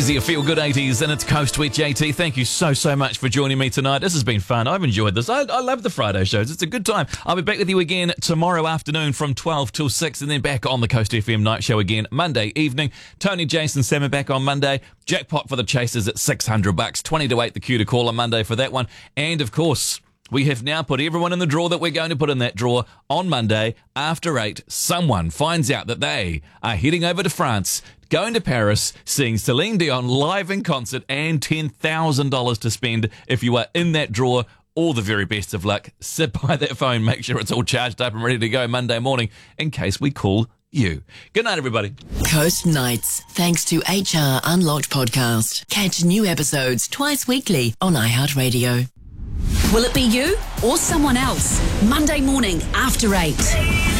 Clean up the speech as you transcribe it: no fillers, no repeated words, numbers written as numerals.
Your Feel Good 80s and it's Coast with JT. Thank you so much for joining me tonight. This has been fun. I've enjoyed this. I love the Friday shows. It's a good time. I'll be back with you again tomorrow afternoon from 12 till 6 and then back on the Coast FM night show again Monday evening. Tony, Jason, Sam are back on Monday. Jackpot for the Chasers at $600. 20 to 8 the cue to call on Monday for that one. And of course, we have now put everyone in the draw that we're going to put in that draw on Monday after 8. Someone finds out that they are heading over to France, going to Paris, seeing Celine Dion live in concert and $10,000 to spend. If you are in that draw, all the very best of luck. Sit by that phone, make sure it's all charged up and ready to go Monday morning in case we call you. Good night, everybody. Coast Nights, thanks to HR Unlocked podcast. Catch new episodes twice weekly on iHeartRadio. Will it be you or someone else? Monday morning after 8.